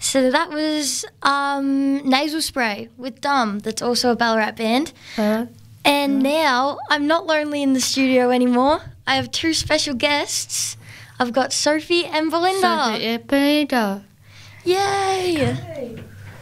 So that was Nasal Spray with Dumb. That's also a Ballarat band. And now I'm not lonely in the studio anymore. I have two special guests. I've got Sophie and Belinda. Yay!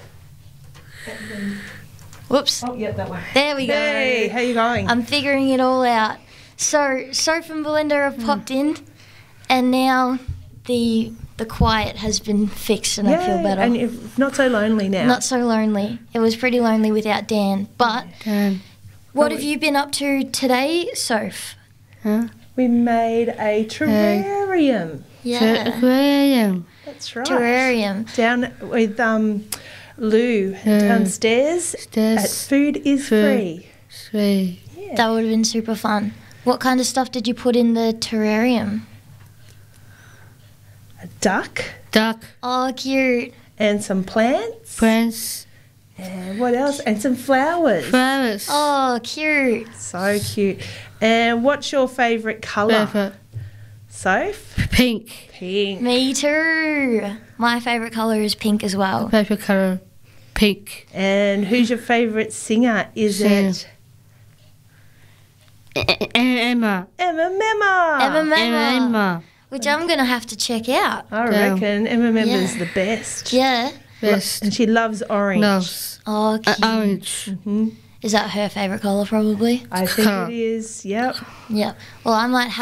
Whoops. Oh, yeah, that one. There we go. Hey, how you going? I'm figuring it all out. So Soph and Belinda have popped in, and now the quiet has been fixed, and I feel better. And you're not so lonely now. Not so lonely. It was pretty lonely without Dan. But what have you been up to today, Soph? We made a terrarium. Yeah. That's right. Terrarium. Down with Lou downstairs at Food is Free. Yeah. That would have been super fun. What kind of stuff did you put in the terrarium? A duck. Oh, cute. And some plants. And what else? And some flowers. Oh, cute. So cute. And what's your favourite colour? Soph? Pink. Me too. My favourite colour is pink as well. Favourite colour, pink. And who's your favourite singer? Is it Emma. Emma Memma? Emma. Which I'm going to have to check out. I reckon Emma Memma's the best. Yeah. Best. And she loves orange. Nose. Oh, cute. Orange. Is that her favourite colour probably? I think it is, yep. Yeah. Well, I might